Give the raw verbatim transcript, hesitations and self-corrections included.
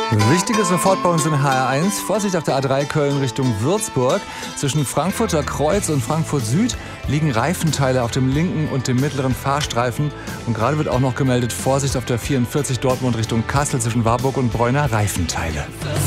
Wichtiges sofort bei uns in H R eins. Vorsicht auf der A drei Köln Richtung Würzburg. Zwischen Frankfurter Kreuz und Frankfurt Süd liegen Reifenteile auf dem linken und dem mittleren Fahrstreifen. Und gerade wird auch noch gemeldet, Vorsicht auf der vierundvierzig Dortmund Richtung Kassel zwischen Warburg und Bräuner, Reifenteile.